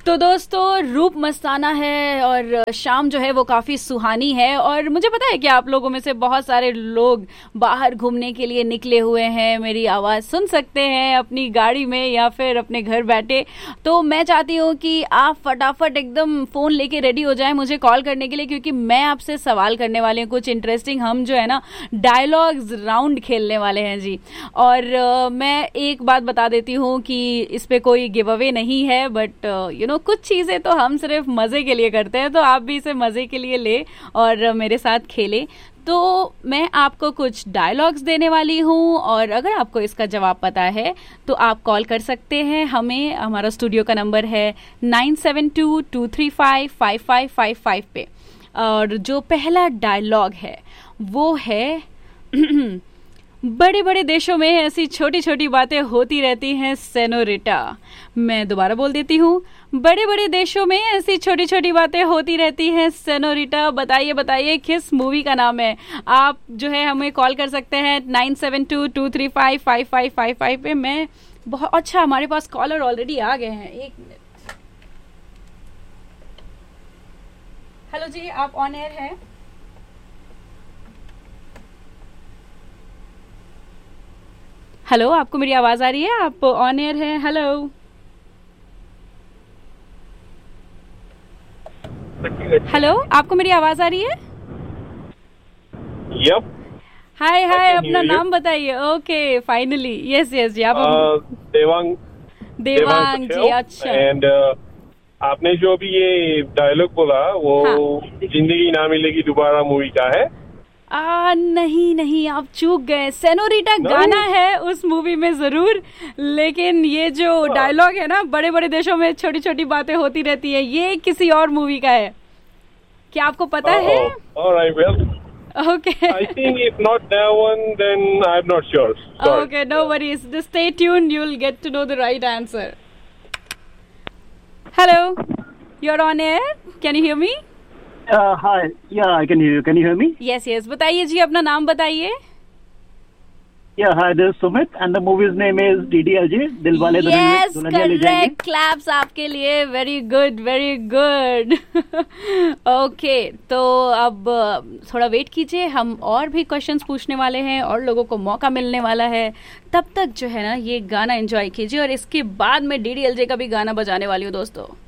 तो दोस्तों, रूप मस्ताना है और शाम जो है वो काफ़ी सुहानी है। और मुझे पता है कि आप लोगों में से बहुत सारे लोग बाहर घूमने के लिए निकले हुए हैं, मेरी आवाज़ सुन सकते हैं अपनी गाड़ी में या फिर अपने घर बैठे। तो मैं चाहती हूँ कि आप फटाफट एकदम फ़ोन लेके रेडी हो जाएं मुझे कॉल करने के लिए, क्योंकि मैं आपसे सवाल करने वाली हूँ कुछ इंटरेस्टिंग। हम जो है ना डायलॉग्स राउंड खेलने वाले हैं जी। और मैं एक बात बता देती हूँ कि इस पे कोई गिव अवे नहीं है, बट कुछ चीज़ें तो हम सिर्फ मज़े के लिए करते हैं, तो आप भी इसे मज़े के लिए ले और मेरे साथ खेलें। तो मैं आपको कुछ डायलॉग्स देने वाली हूँ और अगर आपको इसका जवाब पता है तो आप कॉल कर सकते हैं हमें। हमारा स्टूडियो का नंबर है 9722355555 पे। और जो पहला डायलॉग है वो है बड़े बड़े देशों में ऐसी छोटी छोटी बातें होती रहती हैं सेनोरिटा। मैं दोबारा बोल देती हूँ, बड़े बड़े देशों में ऐसी छोटी छोटी बातें होती रहती हैं सेनोरिटा। बताइए बताइए किस मूवी का नाम है। आप जो है हमें कॉल कर सकते हैं 9722355555 पे। मैं बहुत अच्छा, हमारे पास कॉलर ऑलरेडी आ गए हैं। एक मिनट। हेलो जी, आप ऑन एयर हैं। हेलो, आपको मेरी आवाज आ रही है? आप ऑन एयर हैं। हेलो हेलो, आपको मेरी आवाज आ रही है? यप। हाय हाय, अपना नाम बताइए। Okay, finally. यस यस जी, आप देवांग जी। अच्छा, एंड आपने जो अभी ये डायलॉग बोला वो जिंदगी ना मिलेगी दोबारा मूवी का है? नहीं नहीं, आप चूक गए। सेनोरिटा गाना है उस मूवी में जरूर, लेकिन ये जो डायलॉग है ना, बड़े बड़े देशों में छोटी छोटी बातें होती रहती है, ये किसी और मूवी का है। क्या आपको पता है? Alright, well, okay. I think if not that one, then I'm not sure. Sorry. Okay, no worries. Just stay tuned. You'll get to know the right answer. Hello, you're on air. Can you hear me? Hi. Yeah, I can hear you. Can you hear me? Yes, yes. बताइए जी, अपना नाम बताइए। Yeah, hi, this is Sumit and the movie's name is DDLJ, Dilwale Dulhaniya Le Jayenge. Correct. Claps आपके लिए। Very good, very good. Okay, तो अब थोड़ा wait कीजिए, हम और भी क्वेश्चंस पूछने वाले हैं और लोगों को मौका मिलने वाला है। तब तक जो है ना ये गाना एंजॉय कीजिए और इसके बाद मैं DDLJ का भी गाना बजाने वाली हूँ दोस्तों।